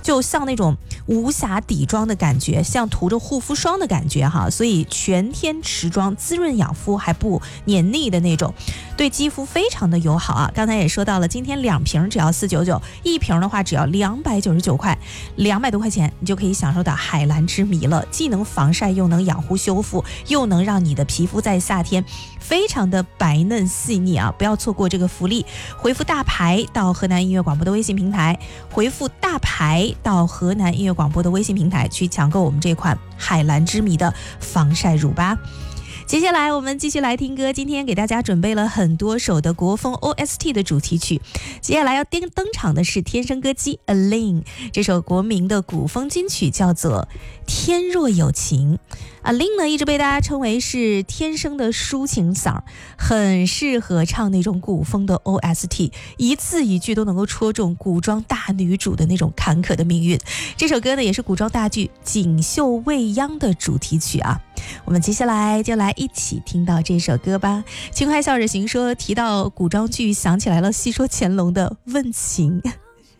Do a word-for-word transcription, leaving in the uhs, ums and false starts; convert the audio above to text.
就像那种无瑕底妆的感觉，像涂着护肤霜的感觉哈，所以全天持妆，滋润养肤还不黏腻的那种，对肌肤非常的友好啊。刚才也说到了，今天两瓶只要四九九，一瓶的话只要两百九十九块，两百多块钱你就可以享受到海蓝之谜了，既能防晒又能养护修复，又能让你的皮肤在夏天非常的白嫩细腻啊！不要错过这个福利，回复大牌到河南音乐广播的微信平台，回复大牌到河南音乐广播的微信平台去抢购我们这款海蓝之谜的防晒乳吧。接下来我们继续来听歌，今天给大家准备了很多首的国风 O S T 的主题曲。接下来要登登场的是天生歌姬 Aline， 这首国民的古风金曲叫做天若有情。Aline 呢一直被大家称为是天生的抒情嗓，很适合唱那种古风的 O S T， 一字一句都能够戳中古装大女主的那种坎坷的命运。这首歌呢也是古装大剧《锦绣未央》的主题曲啊。我们接下来就来一起听到这首歌吧。轻快笑着行说，提到古装剧想起来了戏说乾隆的问情。